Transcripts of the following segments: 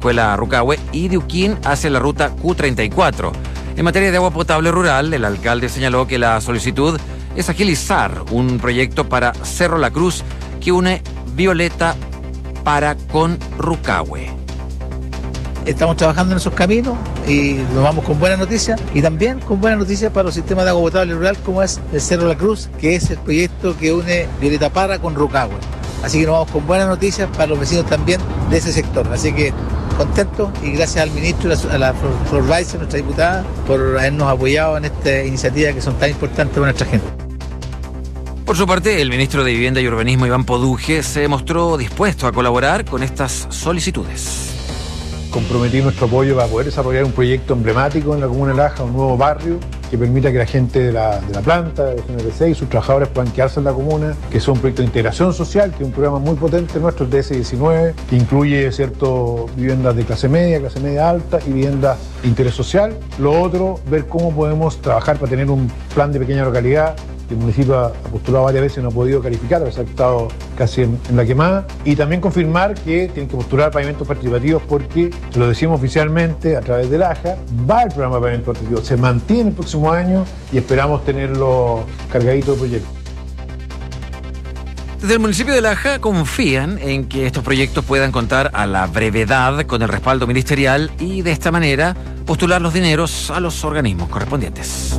escuela Rucahue, y de Uquín hacia la ruta Q34. En materia de agua potable rural, el alcalde señaló que la solicitud es agilizar un proyecto para Cerro La Cruz que une Violeta Parra con Rucahue. Estamos trabajando en esos caminos y nos vamos con buenas noticias, y también con buenas noticias para los sistemas de agua potable rural, como es el Cerro La Cruz, que es el proyecto que une Violeta Parra con Rucahue. Así que nos vamos con buenas noticias para los vecinos también de ese sector. Así que contentos, y gracias al ministro y a la Flor Weiser, nuestra diputada, por habernos apoyado en esta iniciativa que son tan importantes para nuestra gente. Por su parte, el ministro de Vivienda y Urbanismo, Iván Poduje, se mostró dispuesto a colaborar con estas solicitudes. Comprometir nuestro apoyo para poder desarrollar un proyecto emblemático en la comuna de Laja, un nuevo barrio que permita que la gente de la planta, de GNRC y sus trabajadores puedan quedarse en la comuna, que es un proyecto de integración social, que es un programa muy potente nuestro, el DS19, que incluye viviendas de clase media alta y viviendas de interés social. Lo otro, ver cómo podemos trabajar para tener un plan de pequeña localidad que el municipio ha postulado varias veces y no ha podido calificar, ha estado casi en la quemada, y también confirmar que tienen que postular pavimentos participativos, porque, se lo decimos oficialmente a través del AJA, va el programa de pavimentos participativos, se mantiene el próximo año y esperamos tenerlo cargadito de proyectos. Desde el municipio de Laja confían en que estos proyectos puedan contar a la brevedad con el respaldo ministerial y de esta manera postular los dineros a los organismos correspondientes.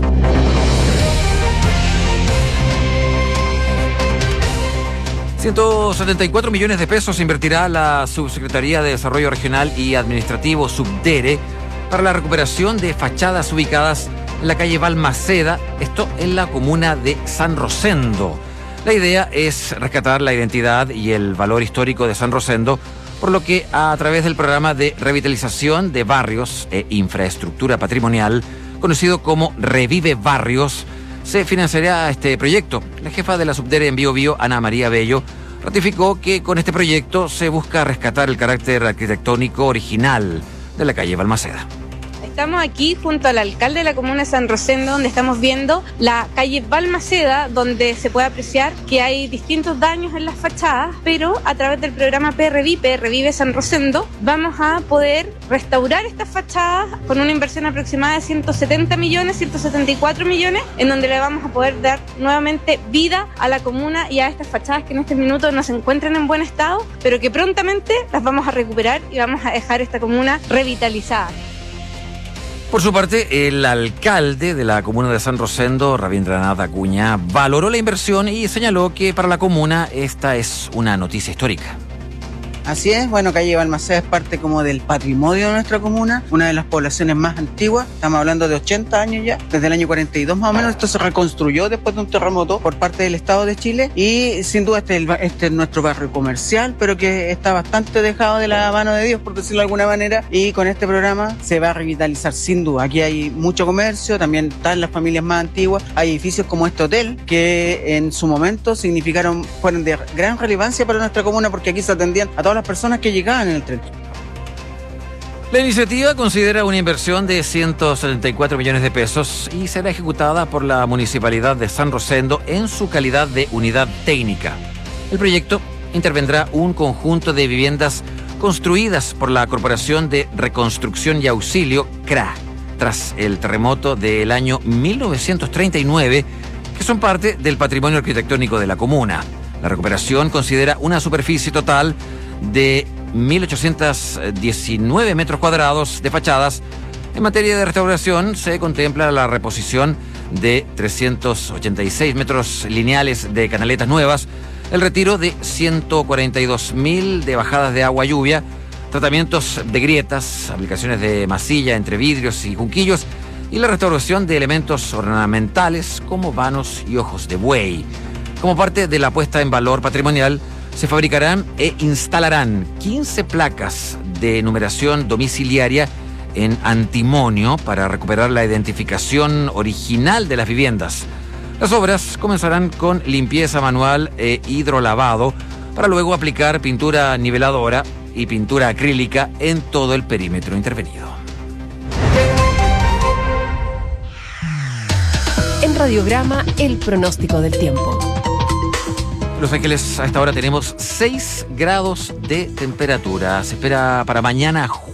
$174 millones invertirá la Subsecretaría de Desarrollo Regional y Administrativo, Subdere, para la recuperación de fachadas ubicadas en la calle Balmaceda, esto en la comuna de San Rosendo. La idea es rescatar la identidad y el valor histórico de San Rosendo, por lo que a través del programa de revitalización de barrios e infraestructura patrimonial, conocido como Revive Barrios, se financiará este proyecto. La jefa de la Subdere en Biobío, Ana María Bello, ratificó que con este proyecto se busca rescatar el carácter arquitectónico original de la calle Balmaceda. Estamos aquí junto al alcalde de la comuna de San Rosendo, donde estamos viendo la calle Balmaceda, donde se puede apreciar que hay distintos daños en las fachadas, pero a través del programa Revive San Rosendo, vamos a poder restaurar estas fachadas con una inversión aproximada de 174 millones, en donde le vamos a poder dar nuevamente vida a la comuna y a estas fachadas que en este minuto no se encuentran en buen estado, pero que prontamente las vamos a recuperar y vamos a dejar esta comuna revitalizada. Por su parte, el alcalde de la comuna de San Rosendo, Rabindranath Acuña, valoró la inversión y señaló que para la comuna esta es una noticia histórica. Así es, bueno, calle Balmaceda es parte como del patrimonio de nuestra comuna, una de las poblaciones más antiguas, estamos hablando de 80 años ya, desde el año 42 más o menos. Esto se reconstruyó después de un terremoto por parte del Estado de Chile, y sin duda este es nuestro barrio comercial, pero que está bastante dejado de la mano de Dios, por decirlo de alguna manera, y con este programa se va a revitalizar sin duda. Aquí hay mucho comercio, también están las familias más antiguas, hay edificios como este hotel que en su momento fueron de gran relevancia para nuestra comuna, porque aquí se atendían a todas las personas que llegaban en el tren. La iniciativa considera una inversión de $174 millones y será ejecutada por la Municipalidad de San Rosendo en su calidad de unidad técnica. El proyecto intervendrá un conjunto de viviendas construidas por la Corporación de Reconstrucción y Auxilio, CRA, tras el terremoto del año 1939, que son parte del patrimonio arquitectónico de la comuna. La recuperación considera una superficie total de 1.819 metros cuadrados de fachadas. En materia de restauración se contempla la reposición de 386 metros lineales de canaletas nuevas, el retiro de 142.000 de bajadas de agua lluvia, tratamientos de grietas, aplicaciones de masilla entre vidrios y junquillos y la restauración de elementos ornamentales como vanos y ojos de buey. Como parte de la puesta en valor patrimonial, se fabricarán e instalarán 15 placas de numeración domiciliaria en antimonio para recuperar la identificación original de las viviendas. Las obras comenzarán con limpieza manual e hidrolavado para luego aplicar pintura niveladora y pintura acrílica en todo el perímetro intervenido. En Radiograma, el pronóstico del tiempo. Los Ángeles, a esta hora tenemos 6 grados de temperatura. Se espera para mañana